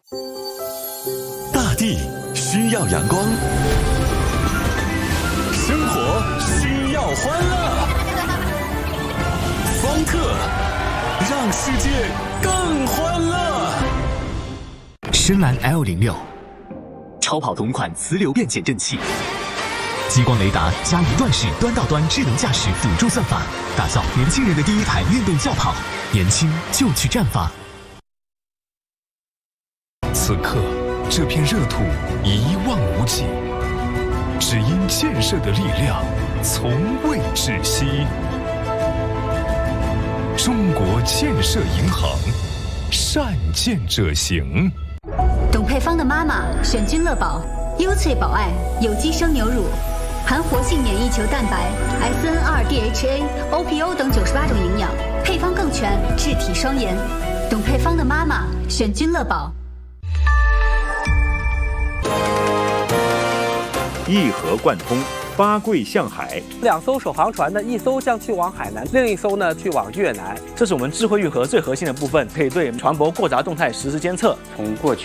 大地需要阳光，生活需要欢乐。方特让世界更欢乐。 深蓝 L06，超跑同款磁流变减震器，激光雷达加一段式端到端智能驾驶辅助算法，打造年轻人的第一台运动轿跑。年轻就去绽放。 此刻，这片热土一望无际，只因建设的力量从未止息。中国建设银行，善建者行。 董佩芳的妈妈选君乐宝，优萃宝爱有机生牛乳，含活性免疫球蛋白、SNR、DHA、OPO 等98种营养，配方更全，质体双严。董佩芳的妈妈选君乐宝。 义和贯通，发贵向海。 2艘首航船呢，一艘将去往海南，另一艘呢去往越南。这是我们智慧运河最核心的部分，可以对船舶过闸动态实时监测。 从过去